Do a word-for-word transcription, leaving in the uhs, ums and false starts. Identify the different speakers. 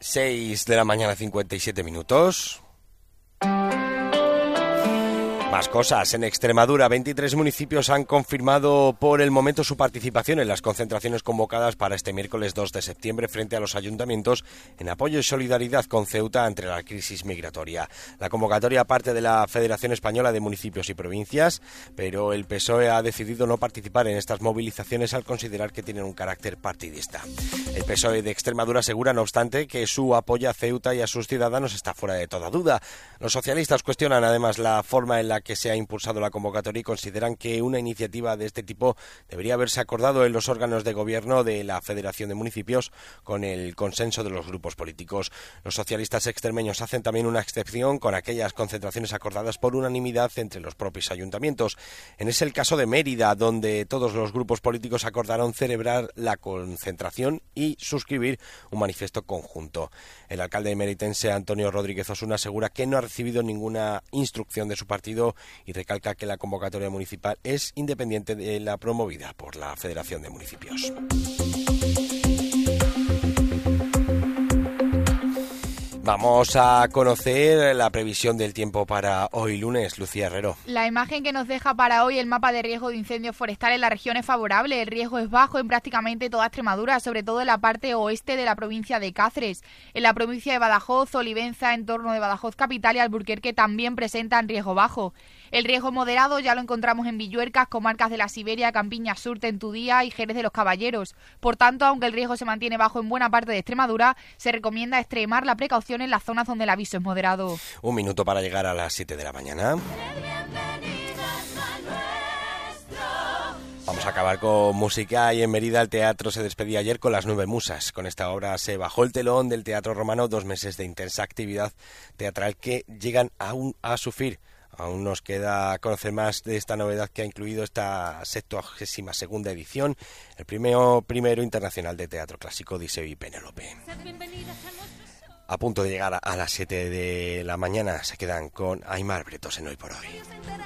Speaker 1: seis de la mañana, cincuenta y siete minutos. Más cosas. En Extremadura, veintitrés municipios han confirmado por el momento su participación en las concentraciones convocadas para este miércoles dos de septiembre frente a los ayuntamientos en apoyo y solidaridad con Ceuta ante la crisis migratoria. La convocatoria parte de la Federación Española de Municipios y Provincias, pero el P S O E ha decidido no participar en estas movilizaciones al considerar que tienen un carácter partidista. El P S O E de Extremadura asegura, no obstante, que su apoyo a Ceuta y a sus ciudadanos está fuera de toda duda. Los socialistas cuestionan además la forma en la que se ha impulsado la convocatoria y consideran que una iniciativa de este tipo debería haberse acordado en los órganos de gobierno de la Federación de Municipios con el consenso de los grupos políticos. Los socialistas extremeños hacen también una excepción con aquellas concentraciones acordadas por unanimidad entre los propios ayuntamientos. En ese el caso de Mérida, donde todos los grupos políticos acordaron celebrar la concentración y suscribir un manifiesto conjunto. El alcalde meritense Antonio Rodríguez Osuna asegura que no ha recibido ninguna instrucción de su partido y recalca que la convocatoria municipal es independiente de la promovida por la Federación de Municipios. Vamos a conocer la previsión del tiempo para hoy lunes. Lucía Herrero.
Speaker 2: La imagen que nos deja para hoy el mapa de riesgo de incendios forestales en la región es favorable. El riesgo es bajo en prácticamente toda Extremadura, sobre todo en la parte oeste de la provincia de Cáceres. En la provincia de Badajoz, Olivenza, entorno de Badajoz capital y Alburquerque también presentan riesgo bajo. El riesgo moderado ya lo encontramos en Villuercas, comarcas de la Siberia, Campiñas Sur, Tentudía y Jerez de los Caballeros. Por tanto, aunque el riesgo se mantiene bajo en buena parte de Extremadura, se recomienda extremar la precaución en las zonas donde el aviso es moderado.
Speaker 1: Un minuto para llegar a las siete de la mañana. Vamos a acabar con música y en Mérida el teatro se despedía ayer con Las Nueve Musas. Con esta obra se bajó el telón del Teatro Romano, dos meses de intensa actividad teatral que llegan aún a su fin. Aún nos queda conocer más de esta novedad que ha incluido esta septuagésima segunda edición, el primero, primero internacional de teatro clásico Odiseo y Penélope. A punto de llegar a las siete de la mañana, se quedan con Aimar Bretos en Hoy por Hoy.